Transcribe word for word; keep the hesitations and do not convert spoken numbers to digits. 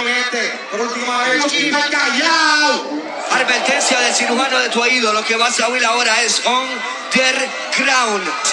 Vete, por última vez, y callao. Advertencia del cirujano de tu oído. Lo que vas a oír ahora es On The Ground.